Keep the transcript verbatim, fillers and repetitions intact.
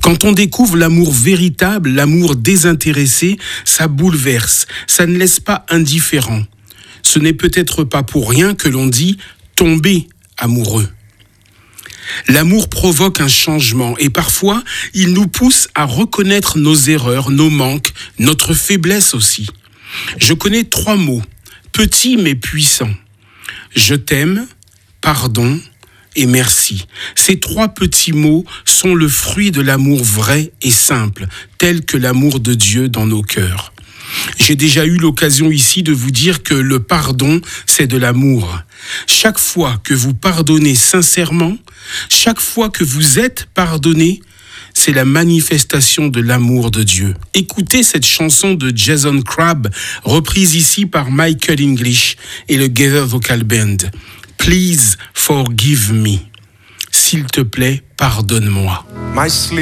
Quand on découvre l'amour véritable, l'amour désintéressé, ça bouleverse, ça ne laisse pas indifférent. Ce n'est peut-être pas pour rien que l'on dit « tomber amoureux ». L'amour provoque un changement et parfois, il nous pousse à reconnaître nos erreurs, nos manques, notre faiblesse aussi. Je connais trois mots, petits mais puissants. Je t'aime, pardon et merci. Ces trois petits mots sont le fruit de l'amour vrai et simple, tel que l'amour de Dieu dans nos cœurs. J'ai déjà eu l'occasion ici de vous dire que le pardon, c'est de l'amour. Chaque fois que vous pardonnez sincèrement, chaque fois que vous êtes pardonné, c'est la manifestation de l'amour de Dieu. Écoutez cette chanson de Jason Crabb, reprise ici par Michael English et le Gather Vocal Band. Please forgive me. S'il te plaît, pardonne-moi.